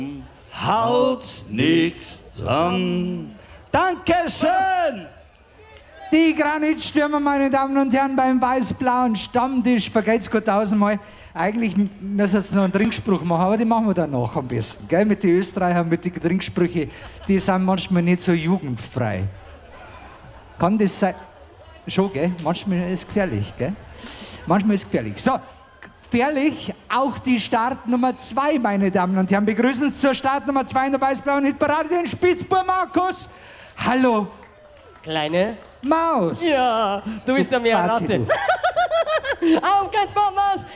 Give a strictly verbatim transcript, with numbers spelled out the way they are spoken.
Haut nichts dran. Dankeschön! Die Granitstürmer, meine Damen und Herren, beim weiß-blauen Stammtisch. Vergeht's gut tausendmal. Eigentlich müssen wir jetzt noch einen Trinkspruch machen, aber die machen wir danach am besten. Gell? Mit den Österreichern, mit den Trinksprüchen, die sind manchmal nicht so jugendfrei. Kann das sein? Schon, gell? Manchmal ist es gefährlich, gell? Manchmal ist es gefährlich. So, gefährlich auch die Startnummer zwei, meine Damen und Herren. Begrüßen Sie zur Startnummer zwei in der weiß-blauen Hitparade den Spitzbub Markus. Hallo. Kleine Maus. Ja, du bist ja mehr Ratte. Auf geht's, Maus!